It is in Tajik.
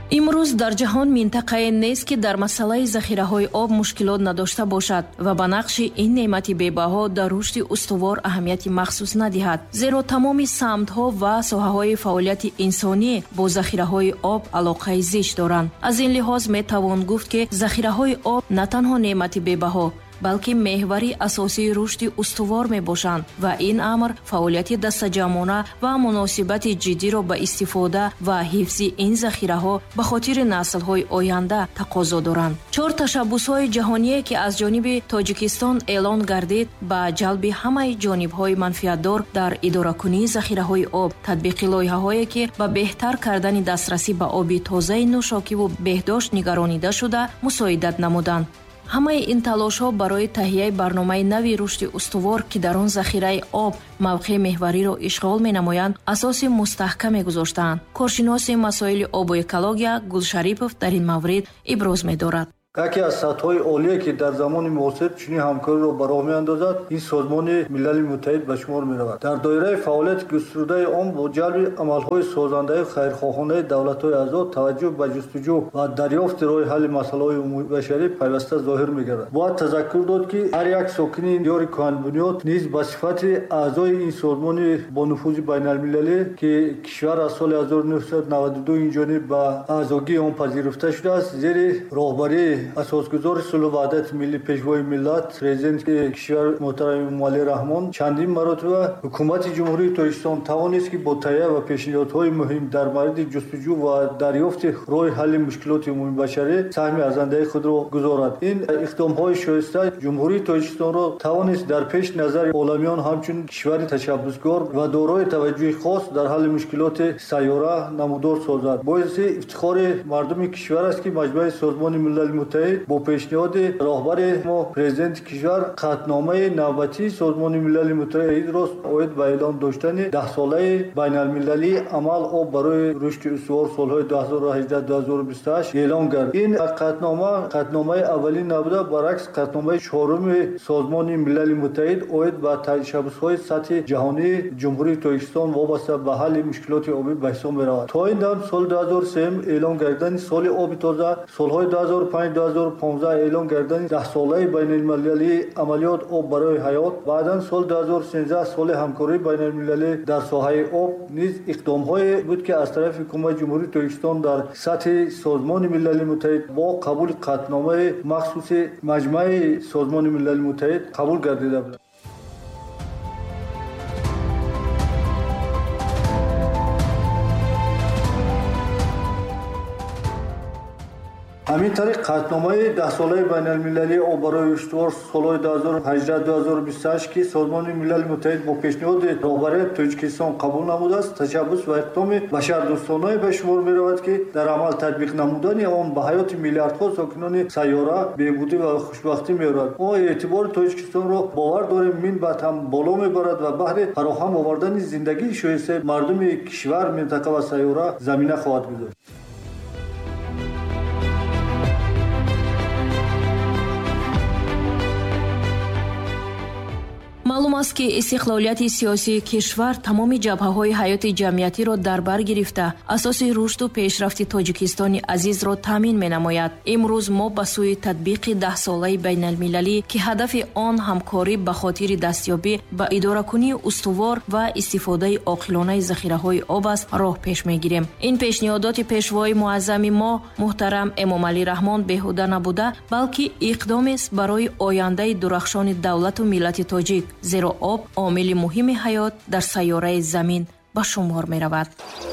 имрӯз дар ҷаҳон минтақае нест ки дар масъалаи захираҳои об мушкилот надошта бошад ва ба нақши ин неъмати бебаҳо дар рушди устувор аҳамияти махсус надиҳад, зеро тамоми самтҳо ва соҳаҳои фаъолияти инсонӣ бо захираҳои об алоқаи зич доранд. аз ин лиҳоз метавон гуфт ки захираҳои об на танҳо неъмати бебаҳо, балки меҳвари асосии рушди устувор мебошанд ва ин амр фаъолияти дастаҷамона ва муносибати ҷиддиро ба истифода ва ҳифзи ин захираҳо ба хотири наслҳои оянда тақозо доранд. 4 ташаббусҳои ҷаҳоние ки аз ҷониби Тоҷикистон эълон гардид ба ҷалби ҳамаи ҷонибҳои манфиатдор дар идоракунии захираҳои об, татбиқи лоиҳаҳое ки ба беҳтар кардани дастрасӣ ба оби тозаи нӯшокиву беҳдошт нигаронида шуда мусоидат намуданд. ҳамаи ин талошҳо барои таҳияи барномаи нави рушди устувор ки дар он захираи об мавқеъи меҳвариро ишғол менамоянд, асоси мустаҳкаме гузоштаанд. коршиноси масоили обу экология Гулшарипов дар ин маврид иброз медорад. яке аз сатҳҳои олие ки дар замони муосир чунин ҳамкориро ба роҳ меандозад, ин созмони милали муттаҳид ба шумор меравад. дар доираи фаъолияти густрудаи он бо ҷалби амалҳои созандаи хайрхоҳонаи давлатҳои аъзо таваҷҷӯҳ ба ҷустуҷӯ ва дарёфти роҳи ҳалли масъалаҳои умумибашарӣ пайваста зоҳир мегардад. бояд тазаккур дод ки ҳар як сокини диёри Кӯҳанбунёд низ ба сифати аъзои ин созмони бо нуфузи байналмилалӣ ки кишвар аз соли 1992 инҷониб ба аъзогии он пазируфта шудааст, зери роҳбарии асосгузори сулҳу ваҳдати миллӣ пешвои миллат президенти кишвар муҳтарами Эмомалӣ Раҳмон чандин маротиба ҳукумати ҷумҳурии Тоҷикистон тавонист ки бо таҳия ва пешниҳодҳои муҳим дар мавриди ҷустуҷӯ ва дарёфти роҳи ҳалли мушкилоти умумибашарӣ саҳми арзандаи худро гузорад. ин иқдомҳои шоиста ҷумҳурии Тоҷикистонро тавонист дар пеши назари оламиён ҳамчун кишвари ташаббусгор ва дорои таваҷҷӯҳи хос дар ҳалли мушкилоти сайёра намудор созад. боиси ифтихори мардуми кишвар аст ки маҷмӯи созмони милали муттаҳид бо пешниҳоди роҳбари мо президенти кишвар қатномаи навбатии созмони милали муттаҳидро оид ба эълон доштани 10-солаи байналмилалии амал об барои рушди устувор солҳои 2018-2028 эълон гардид. ин қатномаи аввалин набуда, баръакс қатномаи 4-уми созмони милали муттаҳид оид ба ташаббусҳои сатҳи ҷаҳонии ҷумҳурии Тоҷикистон вобаста ба ҳалли мушкилоти обӣ ба ҳисоб меравад. то ин дам соли 2003 эълон гардидани соли оби тоза, солҳои 2005-2015 эълон гардидани 10-солаи байналмилалии амалиёт об барои ҳаёт, баъдан соли 2013 соли ҳамкории байналмилалӣ дар соҳаи об низ иқдомҳое буд ки аз тарафи ҳукумати ҷумҳурии Тоҷикистон дар сатҳи созмони милали муттаҳид бо қабули қатномаи махсуси маҷмӯи созмони милали муттаҳид қабул гардида буд. ҳамин тариқ қатномаи 10-солаи байналмилалии об барои устувор солҳои 2018-2028 ки созмони милали муттаҳид бо пешниҳоди роҳбарияти Тоҷикистон қабул намудааст, ташаббус ва иқдоми башардӯстонае ба шумор меравад ки дар амал татбиқ намудани он ба ҳаёти миллиардҳо сокинони сайёра беҳбудӣ ва хушбахтӣ меорад. мо эътибори Тоҷикистонро бовар дорем минбаъд ҳам боло мебарад ва баҳри фароҳам овардани зиндагии шоистаи мардуми кишвар, минтақа ва сайёра замина хоҳад гузошт. маълум аст ки истиқлолияти сиёсии кишвар тамоми ҷабҳаҳои ҳаёти ҷамъиятиро дар бар гирифта асоси рушду пешрафти Тоҷикистони азизро таъмин менамояд. имрӯз мо ба сӯи татбиқи 10-солаи байналмилалӣ ки ҳадафи он ҳамкорӣ ба хотири дастёбӣ ба идоракунии устувор ва истифодаи оқилонаи захираҳои об аст роҳ пеш мегирем. ин пешниҳодоти пешвои муаззами мо муҳтарам Эмомалӣ Раҳмон беҳуда набуда, балки иқдомест барои ояндаи дурахшони давлату миллати тоҷик, зеро об омили муҳими ҳаёт дар сайёраи замин ба шумор меравад.